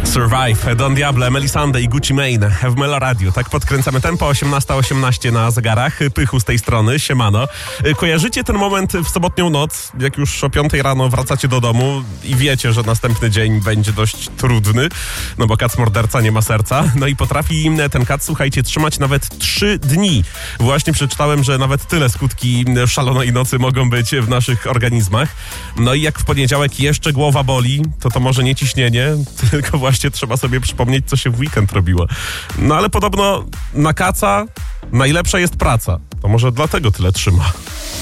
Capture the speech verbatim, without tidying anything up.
Survive, Don Diablo, Melisande i Gucci Mane w Melo Radio. Tak podkręcamy tempo, osiemnasta osiemnaście na zegarach. Pychu z tej strony, siemano. Kojarzycie ten moment w sobotnią noc, jak już o piątej rano wracacie do domu i wiecie, że następny dzień będzie dość trudny, no bo kac morderca nie ma serca. No i potrafi ten kac, słuchajcie, trzymać nawet trzy dni. Właśnie przeczytałem, że nawet tyle skutki szalonej nocy mogą być w naszych organizmach. No i jak w poniedziałek jeszcze głowa boli, to to może nie ciśnienie, tylko właśnie trzeba sobie przypomnieć, co się w weekend robiło. No ale podobno na kaca najlepsza jest praca. To może dlatego tyle trzyma.